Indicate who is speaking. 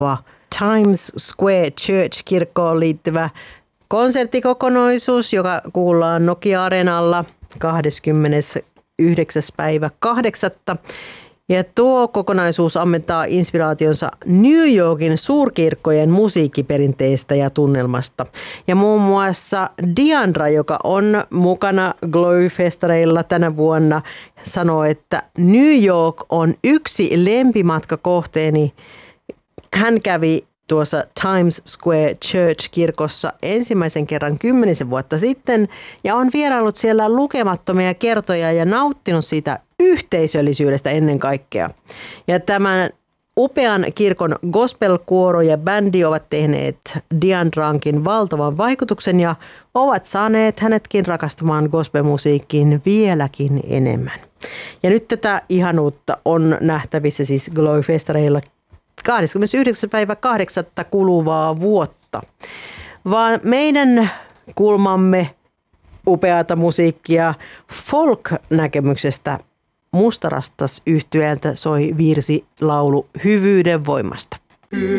Speaker 1: Times Square Church-kirkkoon liittyvä konserttikokonaisuus, joka kuullaan Nokia-areenalla 29.8. Ja tuo kokonaisuus ammentaa inspiraationsa New Yorkin suurkirkkojen musiikkiperinteestä ja tunnelmasta. Ja muun muassa Diandra, joka on mukana Glow-festareilla tänä vuonna, sanoo, että New York on yksi lempimatkakohteeni. Hän kävi tuossa Times Square Church-kirkossa ensimmäisen kerran 10 vuotta sitten ja on vieraillut siellä lukemattomia kertoja ja nauttinut siitä yhteisöllisyydestä ennen kaikkea. Ja tämän upean kirkon gospelkuoro ja bändi ovat tehneet Diandrankin valtavan vaikutuksen ja ovat saaneet hänetkin rakastumaan gospelmusiikkiin vieläkin enemmän. Ja nyt tätä ihanuutta on nähtävissä siis Glow-festareilla 29.8. kuluvaa vuotta. Vaan meidän kulmamme upeata musiikkia folk-näkemyksestä Mustarastas -yhtyeeltä soi virsi laulu Hyvyyden voimasta.